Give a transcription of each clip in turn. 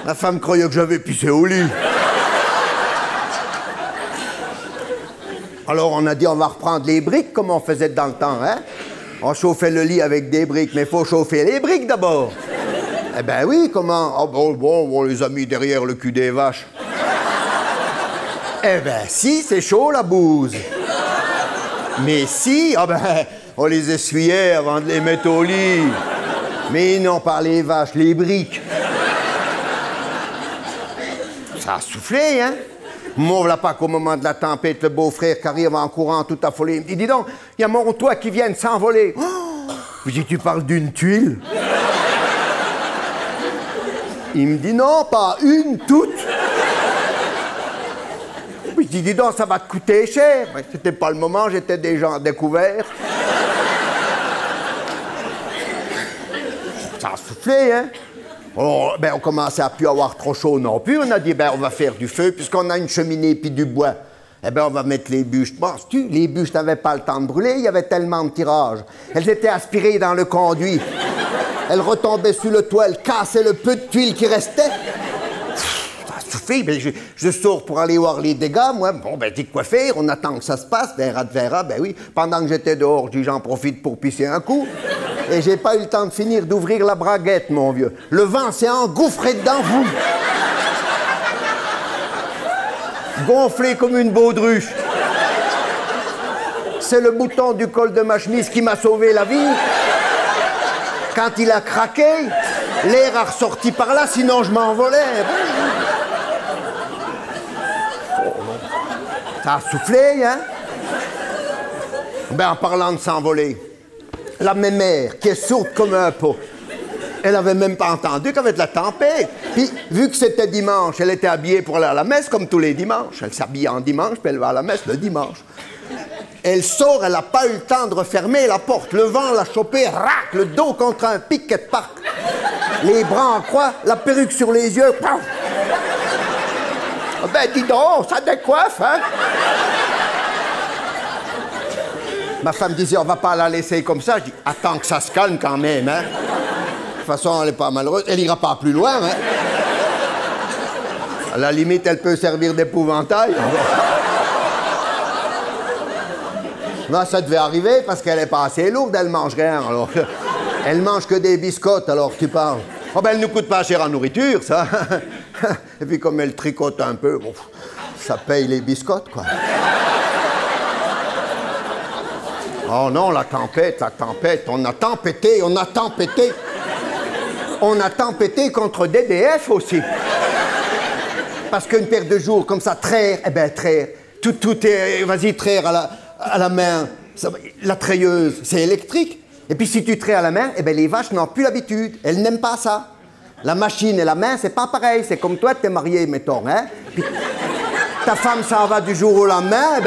La femme croyait que j'avais pissé au lit. Alors on a dit on va reprendre les briques comme on faisait dans le temps, hein? On chauffait le lit avec des briques, mais il faut chauffer les briques d'abord. Eh ben oui, comment? Oh bon, on les a mis derrière le cul des vaches. Eh ben si, c'est chaud la bouse. Mais si, on les essuyait avant de les mettre au lit. Mais non, pas les vaches, les briques. Ça a soufflé, hein? Moi, voilà pas qu'au moment de la tempête, le beau-frère qui arrive en courant tout affolé, il me dit, dis donc, il y a mon toit qui vient de s'envoler. Oh! Je dis, tu parles d'une tuile? Il me dit, non, pas une, toute. Je dis, dis donc, ça va te coûter cher. Ben, c'était pas le moment, j'étais déjà en découvert. Ça a soufflé, hein? Alors, on commençait à plus avoir trop chaud non plus. On a dit, on va faire du feu, puisqu'on a une cheminée puis du bois. On va mettre les bûches. Penses-tu, les bûches n'avaient pas le temps de brûler, il y avait tellement de tirage. Elles étaient aspirées dans le conduit. Elles retombaient sur le toit, elles cassaient le peu de tuiles qui restait. Ça a soufflé. Je sors pour aller voir les dégâts, moi. Dis quoi faire? On attend que ça se passe. Verra de verra, oui. Pendant que j'étais dehors, je dis, j'en profite pour pisser un coup. Et j'ai pas eu le temps de finir d'ouvrir la braguette, mon vieux. Le vent s'est engouffré dedans, vous. Gonflé comme une baudruche. C'est le bouton du col de ma chemise qui m'a sauvé la vie. Quand il a craqué, l'air a ressorti par là, sinon je m'envolais. Ça a soufflé, hein? En parlant de s'envoler, la mémère, qui est sourde comme un pot, elle avait même pas entendu qu'avec la tempête. Puis, vu que c'était dimanche, elle était habillée pour aller à la messe, comme tous les dimanches. Elle s'habille en dimanche, puis elle va à la messe le dimanche. Elle sort, elle n'a pas eu le temps de refermer la porte. Le vent l'a chopée, rac, le dos contre un piquet de parc. Les bras en croix, la perruque sur les yeux. Pouf! Dis donc, ça décoiffe, hein? Ma femme disait, on va pas la laisser comme ça. Je dis, attends que ça se calme quand même, hein? De toute façon, elle est pas malheureuse. Elle ira pas plus loin, hein? À la limite, elle peut servir d'épouvantail. Non, ça devait arriver parce qu'elle est pas assez lourde, elle mange rien. Alors, elle mange que des biscottes, alors tu parles. Elle ne coûte pas cher en nourriture, ça. Et puis comme elle tricote un peu, ça paye les biscottes, quoi. Oh non, la tempête, on a tempêté. On a tempêté contre DDF aussi. Parce qu'une paire de jours comme ça, traire, tout est, vas-y, traire à la main. La treilleuse, c'est électrique. Et puis si tu traies à la main, les vaches n'ont plus l'habitude. Elles n'aiment pas ça. La machine et la main, c'est pas pareil. C'est comme toi, t'es marié, mettons, hein. Puis ta femme s'en va du jour au lendemain,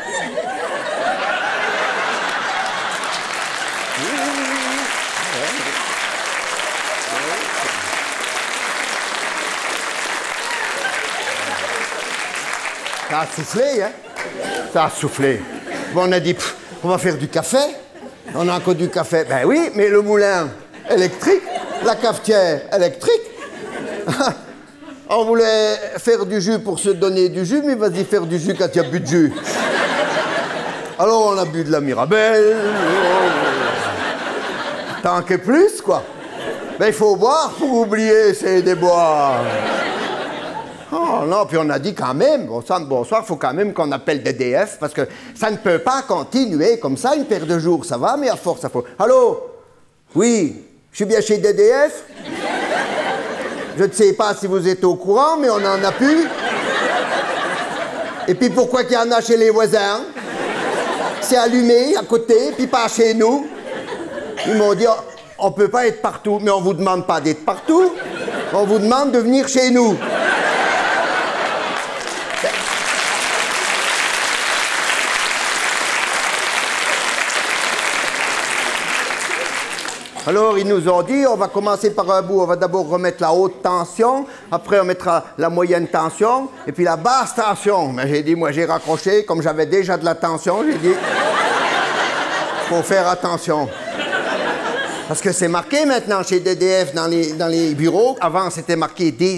ça a soufflé, hein? Ça a soufflé. On a dit, on va faire du café. On a encore du café. Oui, mais le moulin électrique, la cafetière électrique. On voulait faire du jus pour se donner du jus, mais vas-y faire du jus quand il n'y a plus de jus. Alors on a bu de la Mirabelle. Tant que plus, quoi. Il faut boire pour oublier, c'est des boire. Oh non, puis on a dit quand même, bon sang de bonsoir, il faut quand même qu'on appelle DDF, parce que ça ne peut pas continuer comme ça, une paire de jours, ça va, mais à force, ça faut... Allô? Oui, je suis bien chez DDF? Je ne sais pas si vous êtes au courant, mais on n'en a plus. Et puis pourquoi qu'il y en a chez les voisins? C'est allumé à côté, puis pas chez nous. Ils m'ont dit, on ne peut pas être partout, mais on ne vous demande pas d'être partout, on vous demande de venir chez nous. Alors, ils nous ont dit, on va commencer par un bout, on va d'abord remettre la haute tension, après on mettra la moyenne tension, et puis la basse tension. Mais j'ai dit, moi j'ai raccroché, comme j'avais déjà de la tension, j'ai dit, faut faire attention. Parce que c'est marqué maintenant chez DDF dans les bureaux, avant c'était marqué